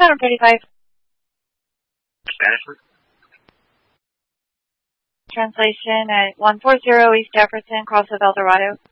Center 35. Spanish, please. Translation at 140 East Jefferson, cross of El Dorado.